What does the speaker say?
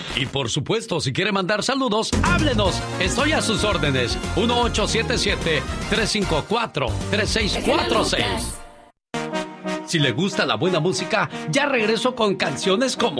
Y por supuesto, si quiere mandar saludos, háblenos. Estoy a sus órdenes. 1877-354-3646. Si le gusta la buena música, ya regreso con canciones como